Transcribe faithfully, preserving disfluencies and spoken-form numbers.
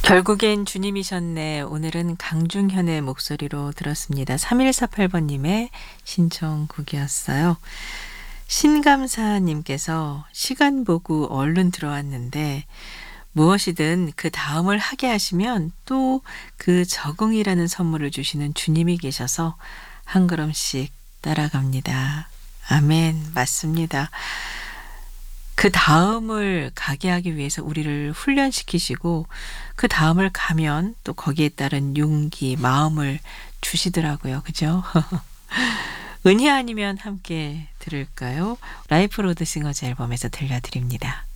결국엔 주님이셨네. 오늘은 강중현의 목소리로 들었습니다. 삼일사팔 번님의 신청곡이었어요. 신감사님께서 시간 보고 얼른 들어왔는데 무엇이든 그 다음을 하게 하시면 또 그 적응이라는 선물을 주시는 주님이 계셔서 한 걸음씩 따라갑니다. 아멘. 맞습니다. 그 다음을 가게 하기 위해서 우리를 훈련시키시고 그 다음을 가면 또 거기에 따른 용기, 마음을 주시더라고요. 그죠? 은희 아니면 함께 들을까요? 라이프 로드 싱어즈 앨범에서 들려드립니다.